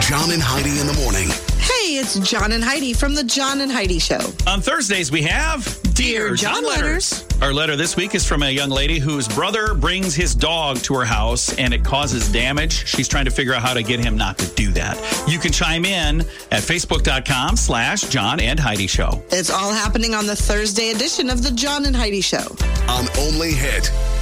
John and Heidi in the morning. Hey, it's John and Heidi from the John and Heidi Show. On Thursdays, we have Dear John Letters. Our letter this week is from a young lady whose brother brings his dog to her house and it causes damage. She's trying to figure out how to get him not to do that. You can chime in at facebook.com/John and Heidi Show. It's all happening on the Thursday edition of the John and Heidi Show. On Only Hit